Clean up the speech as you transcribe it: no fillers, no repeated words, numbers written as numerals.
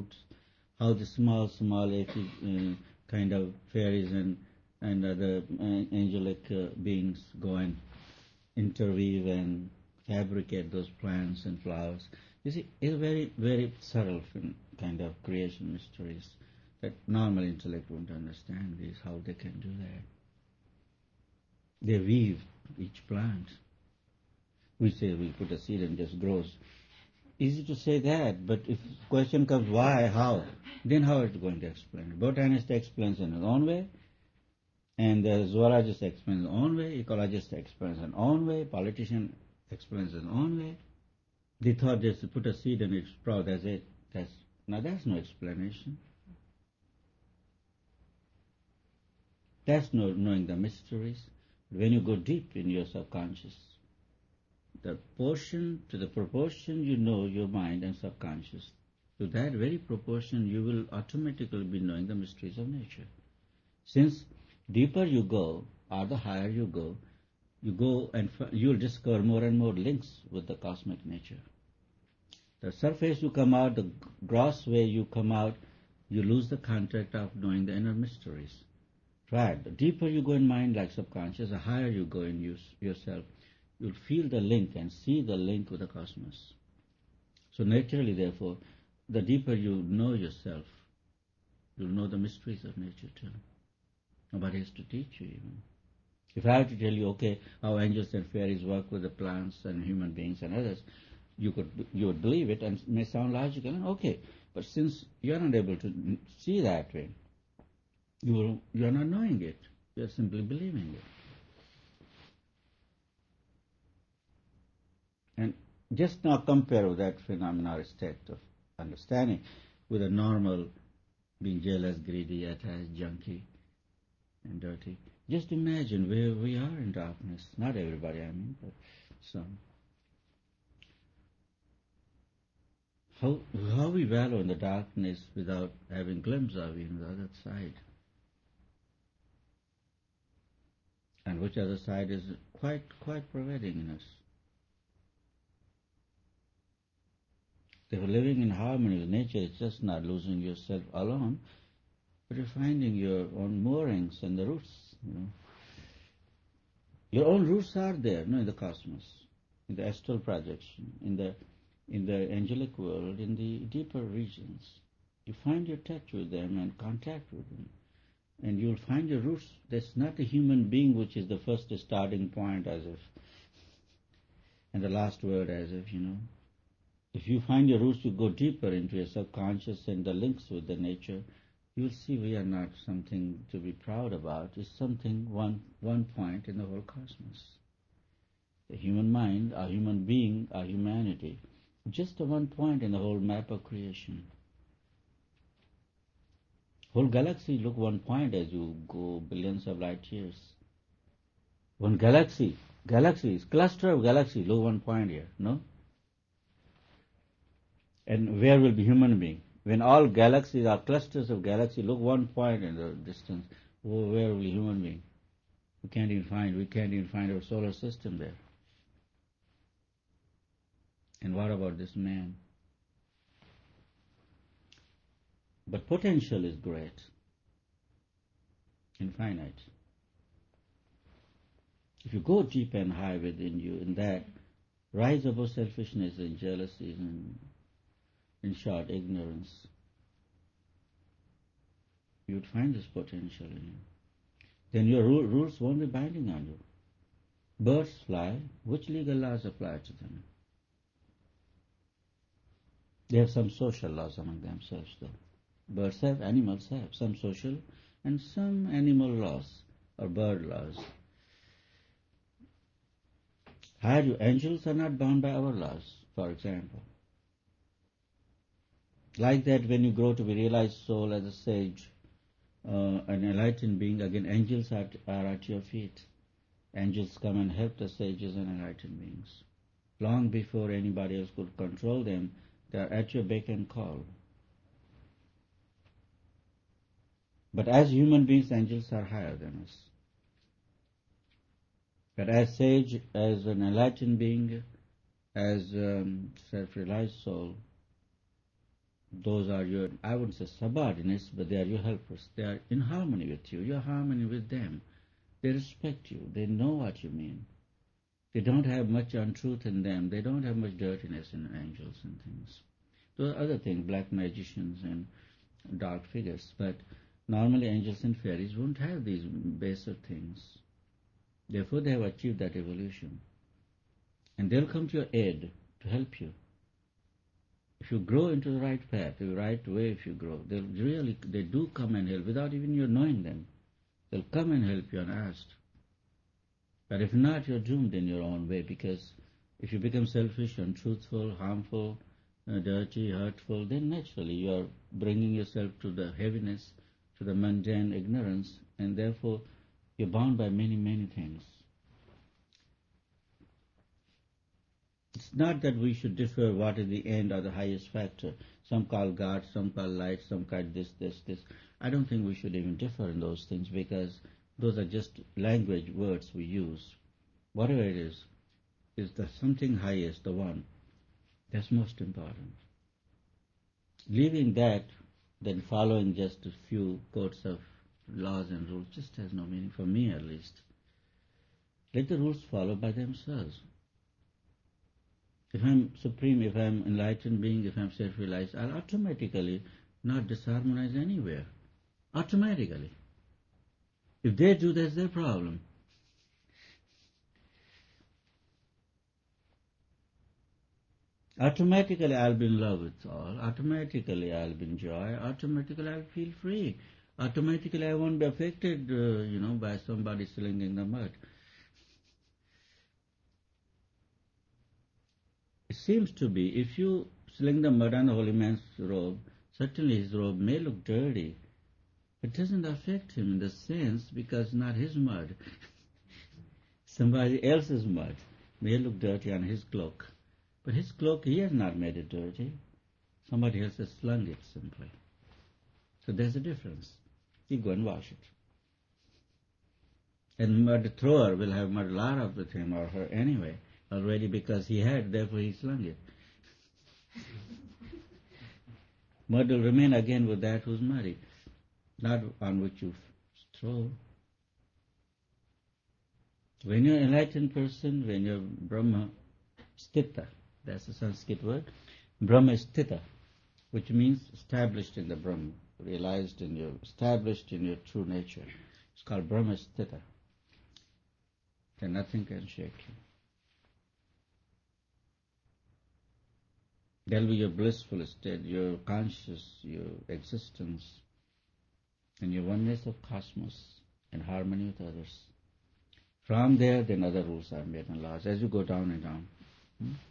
fruits, how the small kind of fairies and other angelic beings go and interweave and fabricate those plants and flowers. You see, it's very, very subtle kind of creation mysteries that normal intellect won't understand is how they can do that. They weave each plant. We say we put a seed and just grows. Easy to say that, but if the question comes why, how, then how is it going to explain? Botanist explains in his own way, and the zoologist explains his own way, ecologist explains his own way, politician explains his own way. They thought just put a seed and it sprouts, that's it. That's no explanation. That's no knowing the mysteries. When you go deep in your subconscious, the proportion you know your mind and subconscious, to that very proportion you will automatically be knowing the mysteries of nature. Since deeper you go, or the higher you go and you'll discover more and more links with the cosmic nature. The surface you come out, the gross way you come out, you lose the contact of knowing the inner mysteries. Right. The deeper you go in mind, like subconscious, the higher you go in yourself, you'll feel the link and see the link with the cosmos. So naturally, therefore, the deeper you know yourself, you'll know the mysteries of nature too. Nobody has to teach you even. If I have to tell you, okay, how angels and fairies work with the plants and human beings and others, you would believe it and it may sound logical, okay. But since you're not able to see that way, you're not knowing it. You're simply believing it. And just now compare that phenomena or state of understanding with a normal being jealous, greedy, attached, junky, and dirty. Just imagine where we are in darkness. Not everybody, I mean, but some. How we wallow in the darkness without having a glimpse of even the other side. And which other side is quite pervading in us. If you're living in harmony with nature, it's just not losing yourself alone, but you're finding your own moorings and the roots, Your own roots are there, in the cosmos, in the astral projection, in the angelic world, in the deeper regions. You find your touch with them and contact with them. And you'll find your roots. There's not a human being which is the first starting point as if, and the last word as if, If you find your roots, you go deeper into your subconscious and the links with the nature, you'll see we are not something to be proud about. It's something, one point in the whole cosmos. The human mind, our human being, our humanity, just a one point in the whole map of creation. Whole galaxy look one point as you go billions of light years. One galaxies, cluster of galaxies, look one point here, no? And where will be human being? When all galaxies are clusters of galaxies, look one point in the distance, where will be human being? We can't even find our solar system there. And what about this man? But potential is great, infinite. If you go deep and high within you, in that, rise above selfishness and jealousy and, in short, ignorance, you would find this potential in you. Then your rules won't be binding on you. Birds fly, which legal laws apply to them? They have some social laws among themselves, though. Birds have, animals have, some social and some animal laws or bird laws. Higher angels are not bound by our laws, for example. Like that, when you grow to be realized soul as a sage, an enlightened being, again, angels are at your feet. Angels come and help the sages and enlightened beings. Long before anybody else could control them, they are at your beck and call. But as human beings, angels are higher than us. But as sage, as an enlightened being, as self-realized soul, Those are your, I wouldn't say subordinates, but they are your helpers. They are in harmony with you. You're in harmony with them. They respect you. They know what you mean. They don't have much untruth in them. They don't have much dirtiness in angels and things. Those are other things, black magicians and dark figures. But normally angels and fairies won't have these baser things. Therefore they have achieved that evolution. And they'll come to your aid to help you. If you grow into the right path, the right way, if you grow, they do come and help without even you knowing them. They'll come and help you unasked. But if not, you're doomed in your own way, because if you become selfish, untruthful, harmful, dirty, hurtful, then naturally you are bringing yourself to the heaviness, to the mundane ignorance, and therefore you're bound by many, many things. It's not that we should differ what is the end or the highest factor. Some call God, some call light, some call this. I don't think we should even differ in those things, because those are just language words we use. Whatever it is the something highest, the one. That's most important. Leaving that, then following just a few codes of laws and rules just has no meaning, for me at least. Let the rules follow by themselves. If I'm supreme, if I'm enlightened being, if I'm self-realized, I'll automatically not disharmonize anywhere. Automatically. If they do, that's their problem. Automatically I'll be in love with all. Automatically I'll be in joy. Automatically I'll feel free. Automatically I won't be affected, by somebody slinging the mud. It seems to be, if you sling the mud on the holy man's robe, certainly his robe may look dirty. It doesn't affect him in the sense, because not his mud. Somebody else's mud may look dirty on his cloak. But his cloak, he has not made it dirty. Somebody else has slung it simply. So there's a difference. You go and wash it. And mud thrower will have mud lot of with him or her anyway, already, because he had, therefore he slung it. Mud will remain again with that who's muddy, not on which you throw. When you're an enlightened person, when you're Brahma Sthita, that's the Sanskrit word, Brahma Sthita, which means established in the Brahma, established in your true nature. It's called Brahma Sthita. Then nothing can shake you. That'll be your blissful state, your conscious, your existence, and your oneness of cosmos in harmony with others. From there, then other rules are made and laws as you go down and down.